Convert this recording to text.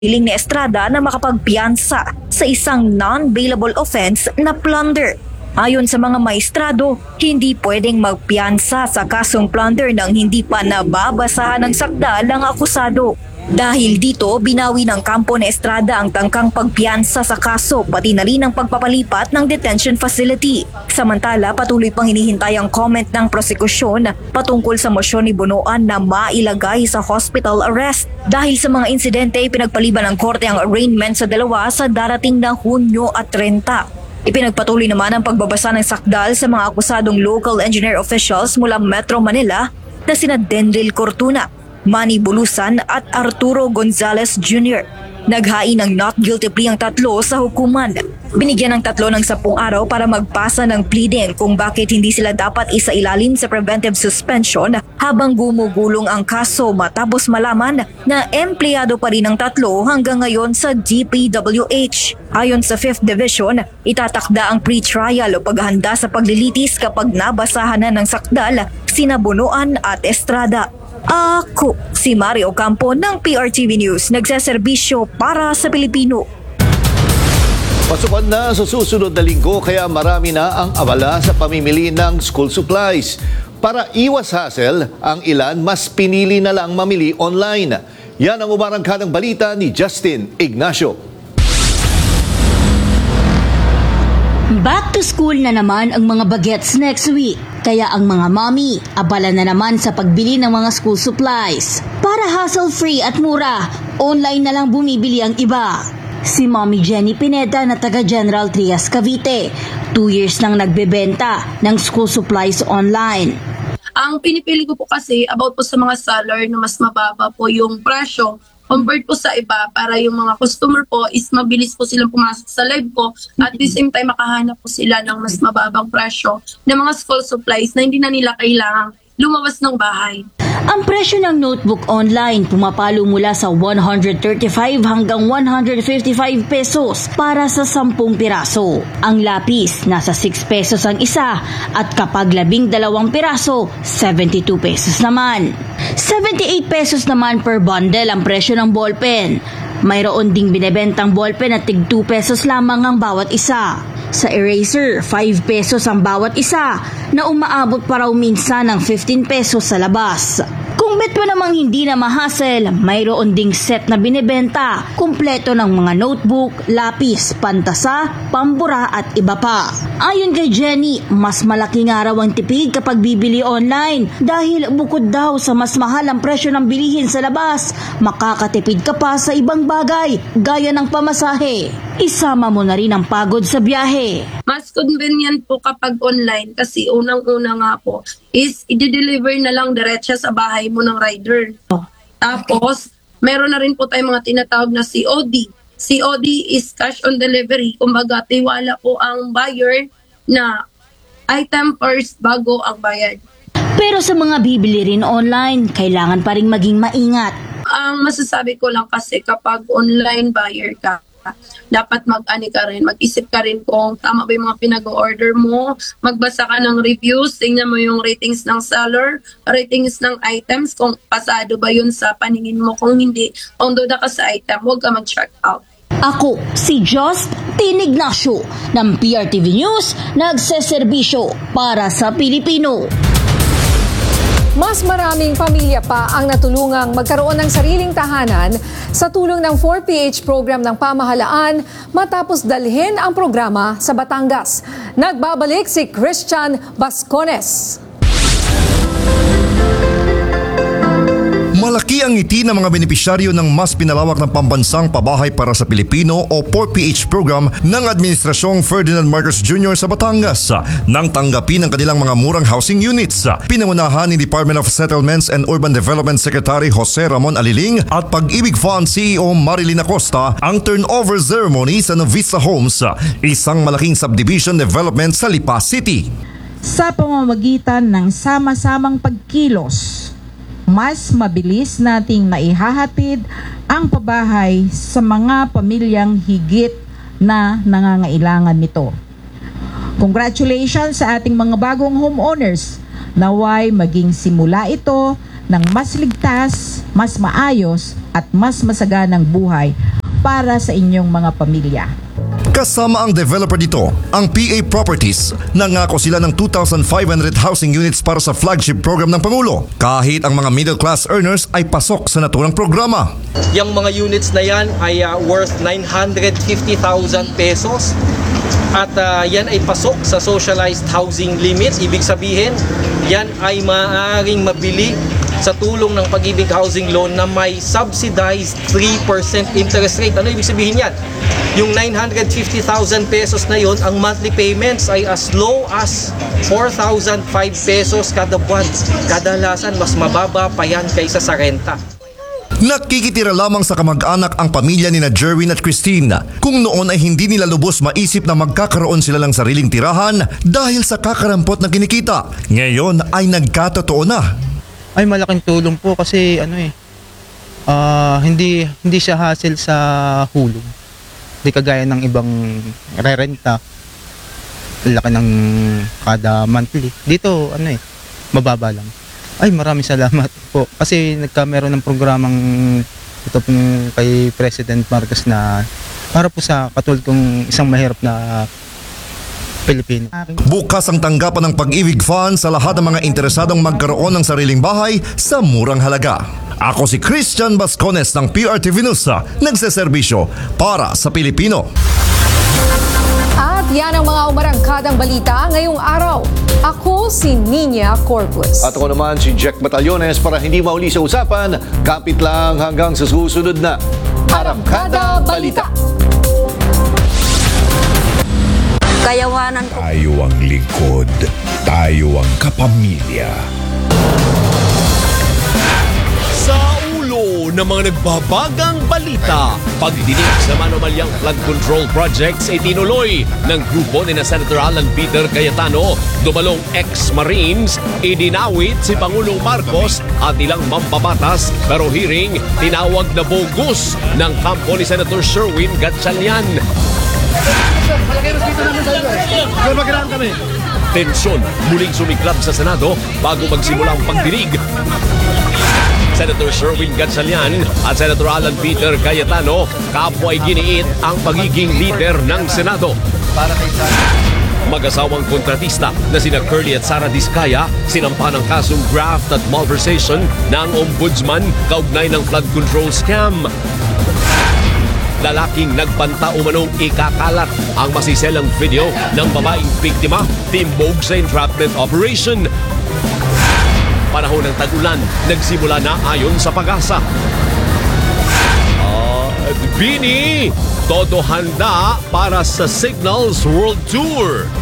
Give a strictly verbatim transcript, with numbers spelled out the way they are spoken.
Hiling ni Estrada na makapagpiyansa sa isang non-bailable offense na plunder. Ayon sa mga maestrado, hindi pwedeng magpiyansa sa kasong plunder nang hindi pa nababasahan ng sakdal ang akusado. Dahil dito, binawi ng kampo ni Estrada ang tangkang pagpiyansa sa kaso pati na rin ang pagpapalipat ng detention facility. Samantala, patuloy pang hinihintay ang comment ng prosekusyon patungkol sa mosyon ni Bunoan na mailagay sa hospital arrest. Dahil sa mga insidente, pinagpaliban ng korte ang arraignment sa dalawa sa darating na Hunyo at trenta. Ipinagpatuloy naman ang pagbabasa ng sakdal sa mga akusadong local engineer officials mula Metro Manila na sina Denril Cortuna, Manny Bulusan at Arturo Gonzalez Junior Naghain ng not guilty plea ang tatlo sa hukuman. Binigyan ng tatlo ng sampung araw para magpasa ng pleading kung bakit hindi sila dapat isailalim sa preventive suspension habang gumugulong ang kaso matapos malaman na empleyado pa rin ang tatlo hanggang ngayon sa D P W H. Ayon sa fifth Division, itatakda ang pre-trial o paghahanda sa paglilitis kapag nabasahan na ng sakdal sina Bunoan at Estrada. Ako, si Mario Campo ng P R T V News, nagseserbisyo para sa Pilipino. Pasukan na sa susunod na linggo kaya marami na ang abala sa pamimili ng school supplies. Para iwas hassle, ang ilan mas pinili na lang mamili online. Yan ang umarangka ng balita ni Justin Ignacio. Back to school na naman ang mga bagets next week. Kaya ang mga mommy, abala na naman sa pagbili ng mga school supplies. Para hassle-free at mura, online na lang bumibili ang iba. Si Mommy Jenny Pineda na taga General Trias, Cavite. Two years nang nagbebenta ng school supplies online. Ang pinipili ko po kasi about po sa mga seller na mas mababa po yung presyo compared po sa iba para yung mga customer po is mabilis po silang pumasok sa live ko at the same time makahanap po sila ng mas mababang presyo ng mga school supplies na hindi na nila kailangang lumabas ng bahay. Ang presyo ng notebook online pumapalo mula sa one hundred thirty-five hanggang one hundred fifty-five pesos para sa sampung piraso. Ang lapis nasa six pesos ang isa at kapag labing dalawang piraso, seventy-two pesos naman. seventy-eight pesos naman per bundle ang presyo ng ballpen. Mayroon ding binebentang ballpen at tig two pesos lamang ang bawat isa. Sa eraser, five pesos ang bawat isa na umaabot pa raw minsan ng fifteen pesos sa labas. Kung bet mo namang hindi na mahassle, mayroon ding set na binebenta, kumpleto ng mga notebook, lapis, pantasa, pambura at iba pa. Ayon kay Jenny, mas malaki nga raw ang tipid kapag bibili online dahil bukod daw sa mas mahal ang presyo ng bilihin sa labas, makakatipid ka pa sa ibang bagay gaya ng pamasahe. Isama mo na rin ang pagod sa biyahe. Mas convenient po kapag online kasi unang-una nga po is i-deliver na lang diretso sa bahay mo ng rider. Tapos, meron na rin po tayong mga tinatawag na C O D. C O D is cash on delivery. Kumbaga, tiwala po ang buyer na item first bago ang bayad. Pero sa mga bibili rin online, kailangan pa rin maging maingat. Ang masasabi ko lang kasi kapag online buyer ka, dapat mag-ani ka rin, mag-isip ka rin kung tama ba yung mga pinag-order mo, magbasa ka ng reviews, tingnan mo yung ratings ng seller, ratings ng items, kung pasado ba yun sa paningin mo, kung hindi, kung duda ka sa item, huwag ka mag-check out. Ako, si Justin Ignacio ng P R T V News, nagseserbisyo para sa Pilipino. Mas maraming pamilya pa ang natulungang magkaroon ng sariling tahanan sa tulong ng four P H program ng pamahalaan matapos dalhin ang programa sa Batangas. Nagbabalik si Christian Bascones. Malaki ang ngiti ng mga benepisyaryo ng mas pinalawak ng pambansang pabahay para sa Pilipino o four P H program ng Administrasyong Ferdinand Marcos Junior sa Batangas nang tanggapin ang kanilang mga murang housing units. Pinangunahan ni Department of Settlements and Urban Development Secretary Jose Ramon Aliling at Pag-ibig Fund C E O Marilyn Acosta ang turnover ceremony sa Novista Homes, isang malaking subdivision development sa Lipa City. Sa pamamagitan ng sama-samang pagkilos, mas mabilis nating naihahatid ang pabahay sa mga pamilyang higit na nangangailangan nito. Congratulations sa ating mga bagong homeowners. Naway maging simula ito ng mas ligtas, mas maayos at mas masaganang buhay para sa inyong mga pamilya. Kasama ang developer dito, ang P A Properties. Nangako sila ng two thousand five hundred housing units para sa flagship program ng Pangulo. Kahit ang mga middle class earners ay pasok sa naturang programa. Yung mga units na yan ay uh, worth nine hundred fifty thousand pesos. At uh, yan ay pasok sa socialized housing limits. Ibig sabihin, yan ay maaaring mabili sa tulong ng Pag-ibig Housing Loan na may subsidized three percent interest rate. Ano ibig sabihin yan? Yung nine hundred fifty thousand pesos na yon, ang monthly payments ay as low as four thousand five pesos kada buwan. Kadalasan, mas mababa pa yan kaysa sa renta. Nakikitira lamang sa kamag-anak ang pamilya ni na Jerwin at Christine kung noon ay hindi nila lubos maisip na magkakaroon sila ng sariling tirahan dahil sa kakarampot na kinikita. Ngayon ay nagkatotoo na. Ay, malaking tulong po kasi ano eh, ah, hindi hindi siya hassle sa hulog. Hindi kagaya ng ibang rerenta. Laki ng kada monthly. Dito ano eh, mababa lang. Ay, maraming salamat po. Kasi nagka meron ng programang ito pong kay President Marcos na para po sa katulad kong isang mahirap na Pilipino. Bukas ang tanggapan ng Pag-ibig Fund sa lahat ng mga interesadong magkaroon ng sariling bahay sa murang halaga. Ako si Christian Bascones ng P R T V News, nagseserbisyo para sa Pilipino. At yan ang mga umarangkadang balita ngayong araw. Ako si Nina Corpus. At ako naman si Jack Batallones. Para hindi mauli sa usapan, kapit lang hanggang sa susunod na Arangkada Balita. Kayawanan ko. Tayo ang lingkod, tayo ang kapamilya. Sa ulo ng mga nagbabagang balita, pagdinig sa manumalyang flood control projects ay tinuloy ng grupo ni na Senator Alan Peter Cayetano, dumalong ex-Marines, idinawit si Pangulong Marcos at ilang mambabatas, pero hearing tinawag na bogus ng kampo ni Senator Sherwin Gatchalian. Tensyon muling sumiklab sa Senado bago magsimula ang pagdinig. Senator Sherwin Gatchalian at Senator Alan Peter Cayetano kapwa ay giniit ang pagiging leader ng Senado. Mag-asawang kontratista na sina Curly at Sara Diskaya sinampa ng kasong graft at malversation ng ombudsman kaugnay ng flood control scam. Lalaking nagbanta umanong ikakalat ang masiselang video ng babaeng biktima timbog sa entrapment operation. Panahon ng tag-ulan, nagsimula na ayon sa Pag-asa. At Bini, todo handa para sa Signals World Tour.